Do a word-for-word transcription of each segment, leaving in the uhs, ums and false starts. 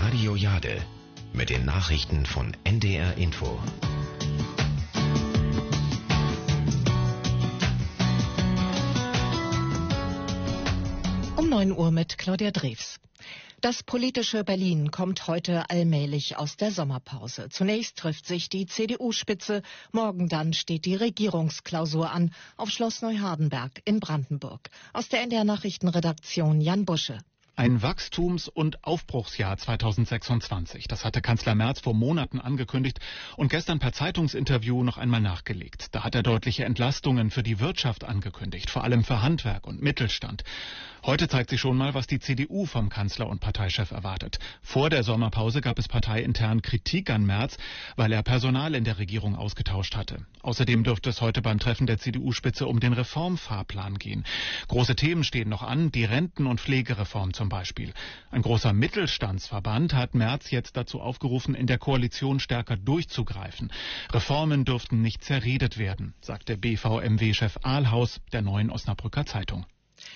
Radio Jade mit den Nachrichten von N D R Info. Um neun Uhr mit Claudia Drews. Das politische Berlin kommt heute allmählich aus der Sommerpause. Zunächst trifft sich die C D U-Spitze, morgen dann steht die Regierungsklausur an auf Schloss Neuhardenberg in Brandenburg. Aus der N D R-Nachrichtenredaktion Jan Busche. Ein Wachstums- und Aufbruchsjahr zweitausendsechsundzwanzig. Das hatte Kanzler Merz vor Monaten angekündigt und gestern per Zeitungsinterview noch einmal nachgelegt. Da hat er deutliche Entlastungen für die Wirtschaft angekündigt, vor allem für Handwerk und Mittelstand. Heute zeigt sich schon mal, was die C D U vom Kanzler und Parteichef erwartet. Vor der Sommerpause gab es parteiintern Kritik an Merz, weil er Personal in der Regierung ausgetauscht hatte. Außerdem dürfte es heute beim Treffen der C D U-Spitze um den Reformfahrplan gehen. Große Themen stehen noch an, die Renten- und Pflegereform zum Beispiel. Ein großer Mittelstandsverband hat Merz jetzt dazu aufgerufen, in der Koalition stärker durchzugreifen. Reformen dürften nicht zerredet werden, sagte B V M W-Chef Ahlhaus der Neuen Osnabrücker Zeitung.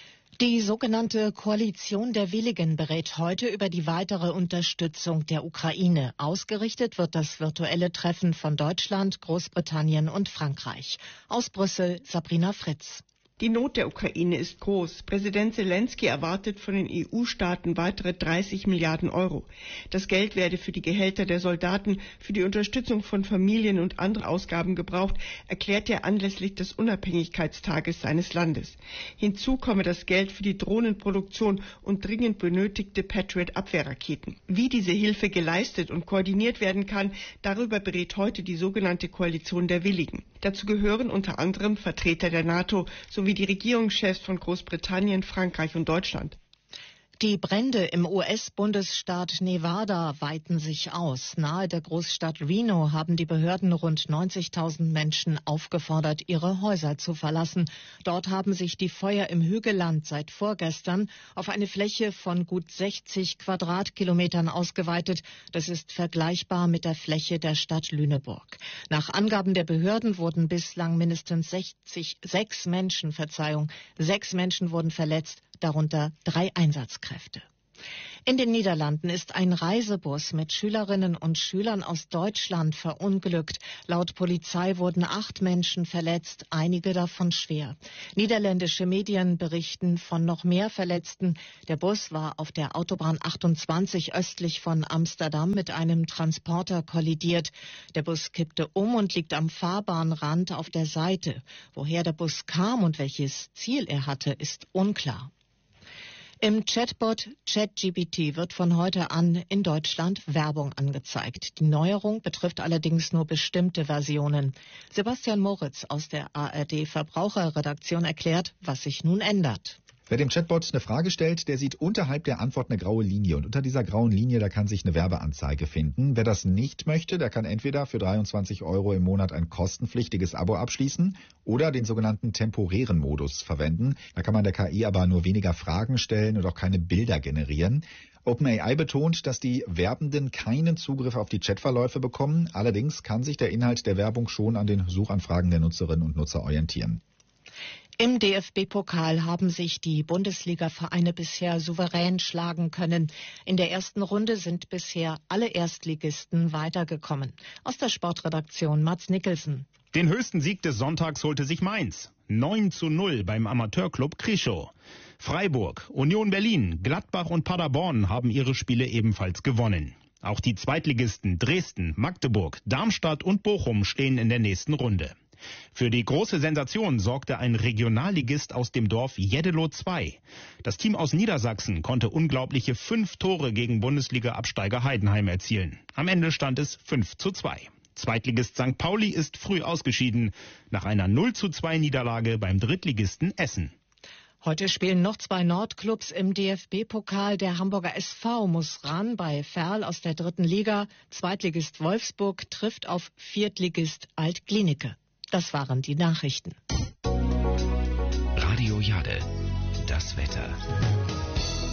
Die sogenannte Koalition der Willigen berät heute über die weitere Unterstützung der Ukraine. Ausgerichtet wird das virtuelle Treffen von Deutschland, Großbritannien und Frankreich. Aus Brüssel Sabrina Fritz. Die Not der Ukraine ist groß. Präsident Zelensky erwartet von den E U-Staaten weitere dreißig Milliarden Euro. Das Geld werde für die Gehälter der Soldaten, für die Unterstützung von Familien und andere Ausgaben gebraucht, erklärt er anlässlich des Unabhängigkeitstages seines Landes. Hinzu komme das Geld für die Drohnenproduktion und dringend benötigte Patriot-Abwehrraketen. Wie diese Hilfe geleistet und koordiniert werden kann, darüber berät heute die sogenannte Koalition der Willigen. Dazu gehören unter anderem Vertreter der NATO sowie wie die Regierungschefs von Großbritannien, Frankreich und Deutschland. Die Brände im U S-Bundesstaat Nevada weiten sich aus. Nahe der Großstadt Reno haben die Behörden rund neunzigtausend Menschen aufgefordert, ihre Häuser zu verlassen. Dort haben sich die Feuer im Hügelland seit vorgestern auf eine Fläche von gut sechzig Quadratkilometern ausgeweitet. Das ist vergleichbar mit der Fläche der Stadt Lüneburg. Nach Angaben der Behörden wurden bislang mindestens sechzig, sechs Menschen, Verzeihung, sechs Menschen wurden verletzt, darunter drei Einsatzkräfte. In den Niederlanden ist ein Reisebus mit Schülerinnen und Schülern aus Deutschland verunglückt. Laut Polizei wurden acht Menschen verletzt, einige davon schwer. Niederländische Medien berichten von noch mehr Verletzten. Der Bus war auf der Autobahn achtundzwanzig östlich von Amsterdam mit einem Transporter kollidiert. Der Bus kippte um und liegt am Fahrbahnrand auf der Seite. Woher der Bus kam und welches Ziel er hatte, ist unklar. Im Chatbot ChatGPT wird von heute an in Deutschland Werbung angezeigt. Die Neuerung betrifft allerdings nur bestimmte Versionen. Sebastian Moritz aus der A R D Verbraucherredaktion erklärt, was sich nun ändert. Wer dem Chatbot eine Frage stellt, der sieht unterhalb der Antwort eine graue Linie. Und unter dieser grauen Linie, da kann sich eine Werbeanzeige finden. Wer das nicht möchte, der kann entweder für dreiundzwanzig Euro im Monat ein kostenpflichtiges Abo abschließen oder den sogenannten temporären Modus verwenden. Da kann man der K I aber nur weniger Fragen stellen und auch keine Bilder generieren. OpenAI betont, dass die Werbenden keinen Zugriff auf die Chatverläufe bekommen. Allerdings kann sich der Inhalt der Werbung schon an den Suchanfragen der Nutzerinnen und Nutzer orientieren. Im D F B-Pokal haben sich die Bundesliga-Vereine bisher souverän schlagen können. In der ersten Runde sind bisher alle Erstligisten weitergekommen. Aus der Sportredaktion Mats Nicholson. Den höchsten Sieg des Sonntags holte sich Mainz. neun zu null beim Amateurclub Krischow. Freiburg, Union Berlin, Gladbach und Paderborn haben ihre Spiele ebenfalls gewonnen. Auch die Zweitligisten Dresden, Magdeburg, Darmstadt und Bochum stehen in der nächsten Runde. Für die große Sensation sorgte ein Regionalligist aus dem Dorf Jeddelo zwei. Das Team aus Niedersachsen konnte unglaubliche fünf Tore gegen Bundesliga-Absteiger Heidenheim erzielen. Am Ende stand es fünf zu zwei. Zweitligist Sankt Pauli ist früh ausgeschieden, nach einer null zu zwei Niederlage beim Drittligisten Essen. Heute spielen noch zwei Nordclubs im D F B-Pokal. Der Hamburger S V muss ran bei Verl aus der dritten Liga. Zweitligist Wolfsburg trifft auf Viertligist Alt-Glienicke. Das waren die Nachrichten. Radio Jade, das Wetter.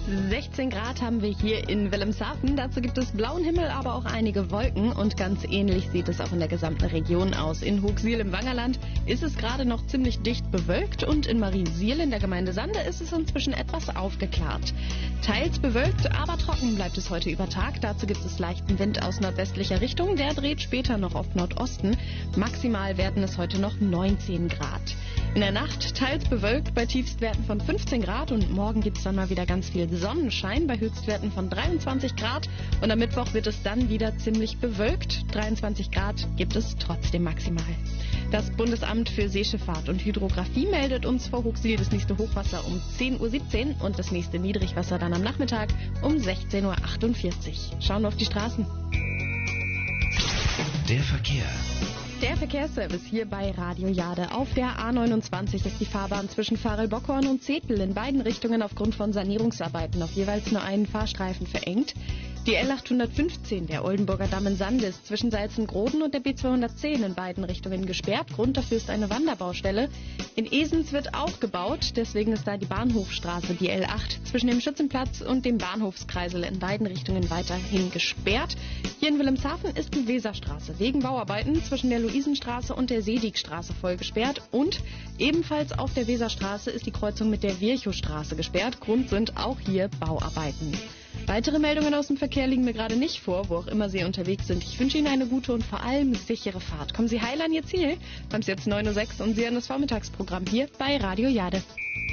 sechzehn Grad haben wir hier in Wilhelmshaven. Dazu gibt es blauen Himmel, aber auch einige Wolken. Und ganz ähnlich sieht es auch in der gesamten Region aus. In Hochsiel im Wangerland ist es gerade noch ziemlich dicht bewölkt. Und in Mariensiel in der Gemeinde Sande ist es inzwischen etwas aufgeklärt. Teils bewölkt, aber trocken bleibt es heute über Tag. Dazu gibt es leichten Wind aus nordwestlicher Richtung. Der dreht später noch auf Nordosten. Maximal werden es heute noch neunzehn Grad. In der Nacht teils bewölkt bei Tiefstwerten von fünfzehn Grad und morgen gibt es dann mal wieder ganz viel Sonnenschein bei Höchstwerten von dreiundzwanzig Grad und am Mittwoch wird es dann wieder ziemlich bewölkt. dreiundzwanzig Grad gibt es trotzdem maximal. Das Bundesamt für Seeschifffahrt und Hydrographie meldet uns vor Hochsiel das nächste Hochwasser um zehn Uhr siebzehn und das nächste Niedrigwasser dann am Nachmittag um sechzehn Uhr achtundvierzig. Schauen wir auf die Straßen. Der Verkehr. Der Verkehrsservice hier bei Radio Jade. Auf der A neunundzwanzig ist die Fahrbahn zwischen Farel-Bockhorn und Zethel in beiden Richtungen aufgrund von Sanierungsarbeiten auf jeweils nur einen Fahrstreifen verengt. Die L achthundertfünfzehn, der Oldenburger Damm in Sande, ist zwischen Salzen-Groden und der B zweihundertzehn in beiden Richtungen gesperrt. Grund dafür ist eine Wanderbaustelle. In Esens wird auch gebaut, deswegen ist da die Bahnhofstraße, die L acht, zwischen dem Schützenplatz und dem Bahnhofskreisel in beiden Richtungen weiterhin gesperrt. Hier in Wilhelmshaven ist die Weserstraße wegen Bauarbeiten zwischen der Luisenstraße und der Seedigstraße voll gesperrt. Und ebenfalls auf der Weserstraße ist die Kreuzung mit der Virchowstraße gesperrt. Grund sind auch hier Bauarbeiten. Weitere Meldungen aus dem Verkehr liegen mir gerade nicht vor, wo auch immer Sie unterwegs sind. Ich wünsche Ihnen eine gute und vor allem sichere Fahrt. Kommen Sie heil an Ihr Ziel. Wir haben es jetzt neun Uhr sechs und Sie hören das Vormittagsprogramm hier bei Radio Jade.